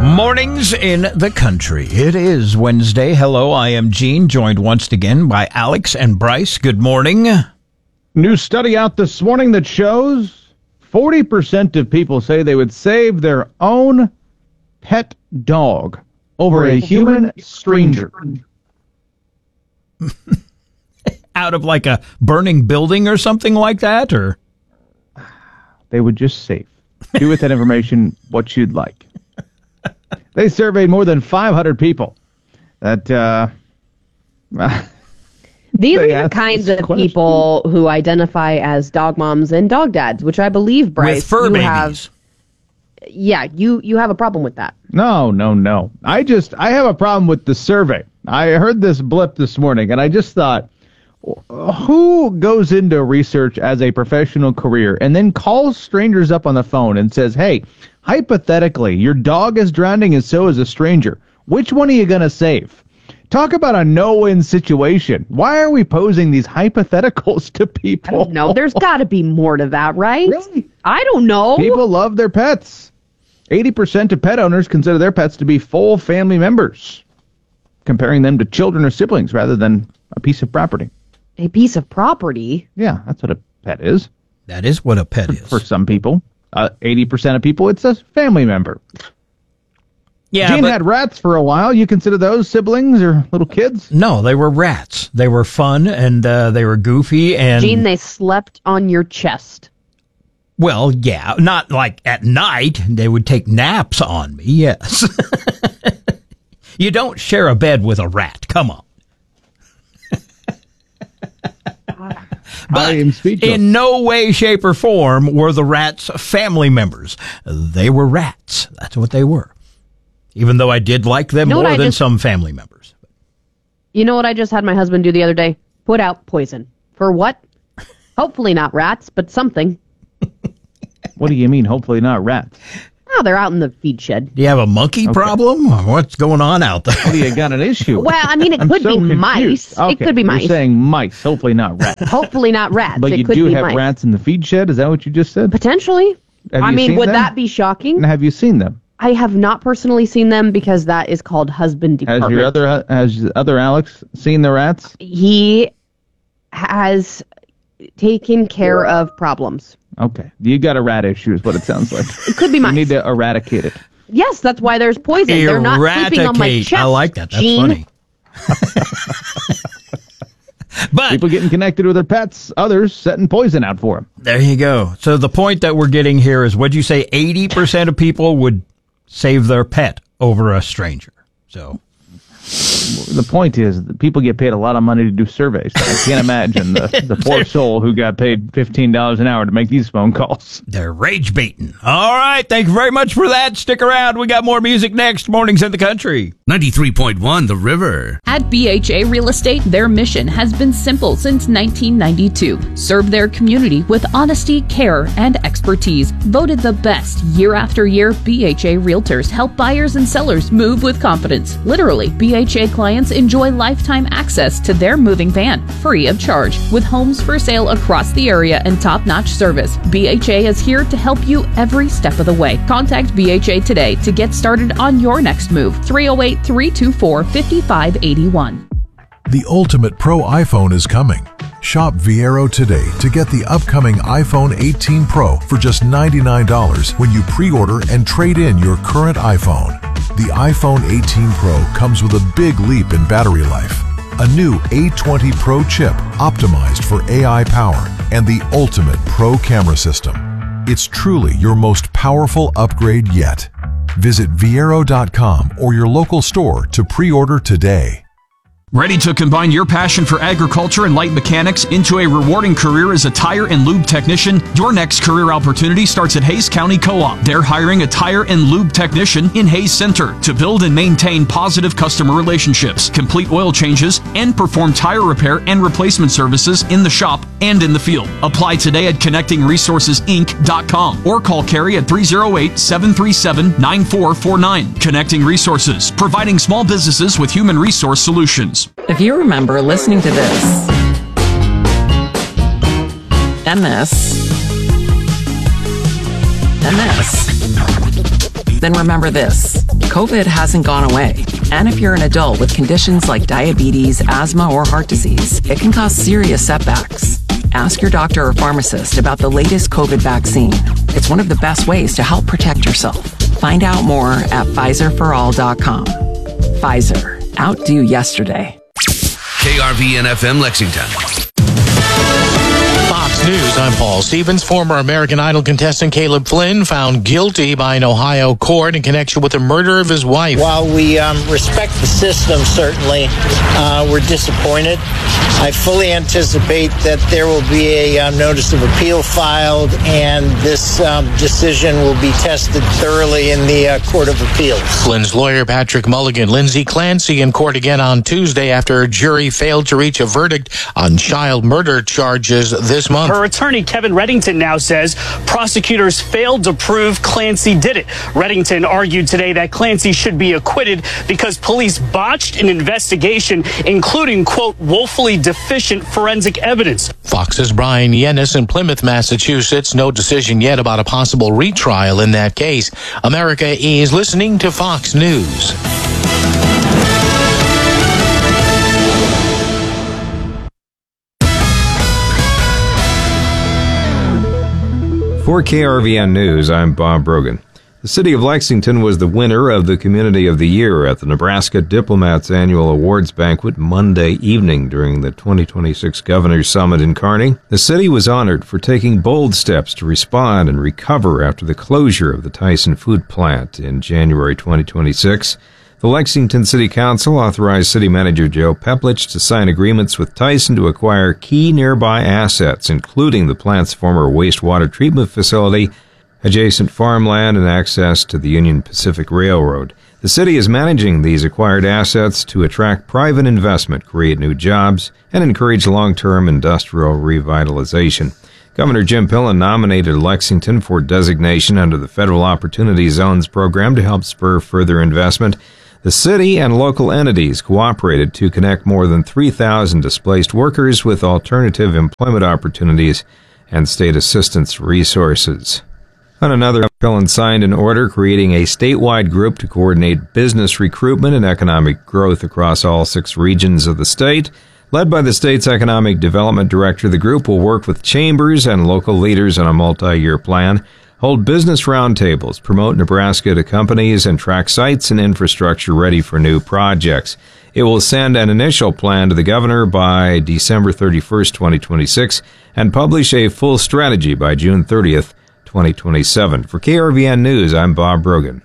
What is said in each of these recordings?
Mornings in the country. It is Wednesday. Hello, I am Gene, joined once again by Alex and Bryce. Good morning. New study out this morning that shows 40% of people say they would save their own pet dog over a human stranger. Out of like a burning building or something like that, or? They would just save. Do with that information what you'd like. They surveyed more than 500 people that these are the kinds of people who identify as dog moms and dog dads, which I believe, Bryce, with fur babies. You have a problem with that. No. I have a problem with the survey. I heard this blip this morning, and I just thought, who goes into research as a professional career and then calls strangers up on the phone and says, hey, hypothetically, your dog is drowning and so is a stranger. Which one are you going to save? Talk about a no-win situation. Why are we posing these hypotheticals to people? I don't know. There's got to be more to that, right? Really? I don't know. People love their pets. 80% of pet owners consider their pets to be full family members, comparing them to children or siblings rather than a piece of property. A piece of property? Yeah, that's what a pet is. That is what a pet is. For some people. 80% of people, it's a family member. Yeah, Gene had rats for a while. You consider those siblings or little kids? No, they were rats. They were fun and they were goofy. And Gene, they slept on your chest. Well, yeah, not like at night. They would take naps on me, yes. You don't share a bed with a rat. Come on. But in no way, shape, or form were the rats family members. They were rats. That's what they were. Even though I did like them more than some family members. You know what I just had my husband do the other day? Put out poison. For what? Hopefully not rats, but something. What do you mean, hopefully not rats? Oh, they're out in the feed shed. Do you have a monkey problem? What's going on out there? What do you got an issue? Well, I mean, it could be mice. Okay, it could be mice. You're saying mice, hopefully not rats. Hopefully not rats. But you do have rats in the feed shed? Is that what you just said? Potentially. I mean, would that be shocking? And have you seen them? I have not personally seen them because that is called husband department. Has other Alex seen the rats? He has taken care of problems. Okay. You got a rat issue is what it sounds like. It could be mice. You need to eradicate it. Yes, that's why there's poison. They're not sleeping on my chest. I like that. That's Gene. Funny. But people getting connected with their pets, others setting poison out for them. There you go. So the point that we're getting here is, what'd you say? 80% of people would save their pet over a stranger. So the point is that people get paid a lot of money to do surveys. I can't imagine the poor soul who got paid $15 an hour to make these phone calls. They're rage baiting. All right. Thank you very much for that. Stick around. We got more music next. Mornings in the Country. 93.1 The River. At BHA Real Estate, their mission has been simple since 1992. Serve their community with honesty, care, and expertise. Voted the best year after year, BHA Realtors help buyers and sellers move with confidence. Literally, BHA clients enjoy lifetime access to their moving van, free of charge, with homes for sale across the area and top-notch service. BHA is here to help you every step of the way. Contact BHA today to get started on your next move. 308-324-5581. The ultimate pro iPhone is coming. Shop Viero today to get the upcoming iPhone 18 Pro for just $99 when you pre-order and trade in your current iPhone. The iPhone 18 Pro comes with a big leap in battery life, a new A20 Pro chip optimized for AI power, and the ultimate pro camera system. It's truly your most powerful upgrade yet. Visit Viero.com or your local store to pre-order today. Ready to combine your passion for agriculture and light mechanics into a rewarding career as a tire and lube technician? Your next career opportunity starts at Hays County Co-op. They're hiring a tire and lube technician in Hays Center to build and maintain positive customer relationships, complete oil changes, and perform tire repair and replacement services in the shop and in the field. Apply today at ConnectingResourcesInc.com or call Carrie at 308-737-9449. Connecting Resources, providing small businesses with human resource solutions. If you remember listening to this, and this, and this, then remember this. COVID hasn't gone away. And if you're an adult with conditions like diabetes, asthma, or heart disease, it can cause serious setbacks. Ask your doctor or pharmacist about the latest COVID vaccine. It's one of the best ways to help protect yourself. Find out more at PfizerForAll.com. Pfizer. Outdo yesterday. KRVN FM Lexington. Fox News, I'm Paul Stevens. Former American Idol contestant Caleb Flynn found guilty by an Ohio court in connection with the murder of his wife. While we respect the system, certainly, we're disappointed. I fully anticipate that there will be a notice of appeal filed, and this decision will be tested thoroughly in the Court of Appeals. Flynn's lawyer, Patrick Mulligan, Lindsay Clancy in court again on Tuesday after a jury failed to reach a verdict on child murder charges this month. Her attorney, Kevin Reddington, now says prosecutors failed to prove Clancy did it. Reddington argued today that Clancy should be acquitted because police botched an investigation, including, quote, woefully deficient forensic evidence. Fox's Brian Yennis in Plymouth, Massachusetts. No decision yet about a possible retrial in that case. America is listening to Fox News. For KRVN News, I'm Bob Brogan. The city of Lexington was the winner of the Community of the Year at the Nebraska Diplomats Annual Awards Banquet Monday evening during the 2026 Governor's Summit in Kearney. The city was honored for taking bold steps to respond and recover after the closure of the Tyson Food Plant in January 2026. The Lexington City Council authorized City Manager Joe Peplich to sign agreements with Tyson to acquire key nearby assets, including the plant's former wastewater treatment facility, adjacent farmland, and access to the Union Pacific Railroad. The city is managing these acquired assets to attract private investment, create new jobs, and encourage long-term industrial revitalization. Governor Jim Pillen nominated Lexington for designation under the Federal Opportunity Zones program to help spur further investment. The city and local entities cooperated to connect more than 3,000 displaced workers with alternative employment opportunities and state assistance resources. On another, Pillen signed an order creating a statewide group to coordinate business recruitment and economic growth across all 6 regions of the state. Led by the state's economic development director, the group will work with chambers and local leaders on a multi-year plan, hold business roundtables, promote Nebraska to companies, and track sites and infrastructure ready for new projects. It will send an initial plan to the governor by December 31st, 2026, and publish a full strategy by June 30th, 2027. For KRVN News, I'm Bob Brogan.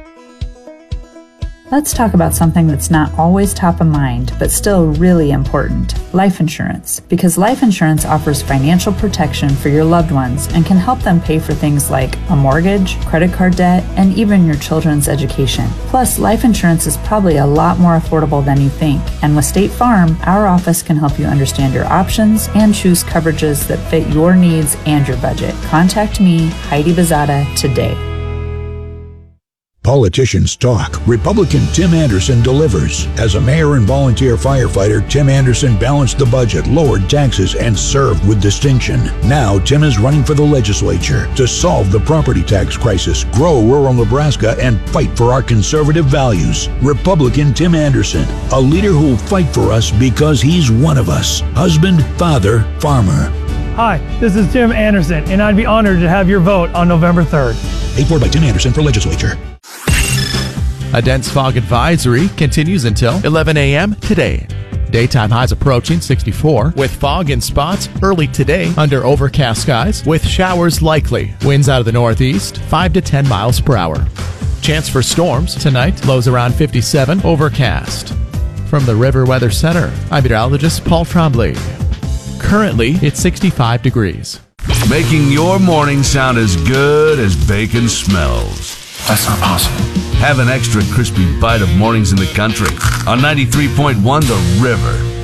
Let's talk about something that's not always top of mind, but still really important. Life insurance. Because life insurance offers financial protection for your loved ones and can help them pay for things like a mortgage, credit card debt, and even your children's education. Plus, life insurance is probably a lot more affordable than you think. And with State Farm, our office can help you understand your options and choose coverages that fit your needs and your budget. Contact me, Heidi Bazada, today. Politicians talk. Republican Tim Anderson delivers. As a mayor and volunteer firefighter, Tim Anderson balanced the budget, lowered taxes, and served with distinction. Now, Tim is running for the legislature to solve the property tax crisis, grow rural Nebraska, and fight for our conservative values. Republican Tim Anderson, a leader who will fight for us because he's one of us. Husband, father, farmer. Hi, this is Tim Anderson, and I'd be honored to have your vote on November 3rd. Paid for by Tim Anderson for legislature. A dense fog advisory continues until 11 a.m. today. Daytime highs approaching 64 with fog in spots early today under overcast skies with showers likely. Winds out of the northeast 5 to 10 miles per hour. Chance for storms tonight, lows around 57, overcast. From the River Weather Center, I'm meteorologist Paul Trombley. Currently, it's 65 degrees. Making your morning sound as good as bacon smells. That's not possible. Have an extra crispy bite of mornings in the country on 93.1 The River.